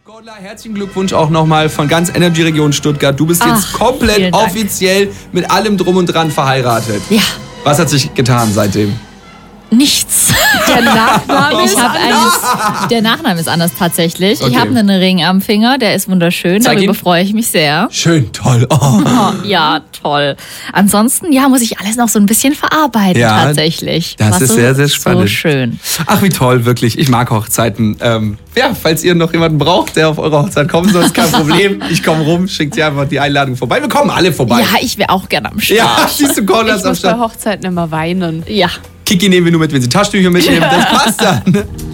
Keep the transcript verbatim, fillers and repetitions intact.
Cordula, herzlichen Glückwunsch auch nochmal von ganz Energy Region Stuttgart. Du bist Ach, jetzt komplett offiziell mit allem Drum und Dran verheiratet. Ja. Was hat sich getan seitdem? Nichts. Der Nachname Ich ist hab anders. eigentlich, der Nachname ist anders tatsächlich. Okay. Ich habe einen Ring am Finger, der ist wunderschön. Zeig Darüber ihn. freue ich mich sehr. Schön, toll. Oh. Oh, ja, toll. Ansonsten, ja, muss ich alles noch so ein bisschen verarbeiten Ja, tatsächlich. das Was ist so, sehr, sehr spannend. So schön. Ach, wie toll, wirklich. Ich mag Hochzeiten. Ähm, ja, falls ihr noch jemanden braucht, der auf eure Hochzeit kommen soll, ist kein Problem. Ich komme rum, schickt ihr einfach die Einladung vorbei. Wir kommen alle vorbei. Ja, ich wäre auch gerne am Start. Ja, siehst du, Cordula Ich ist am muss bei Start. Hochzeiten immer weinen. Ja. Kiki nehmen wir nur mit, wenn sie Taschentücher mitnehmen. Das passt dann.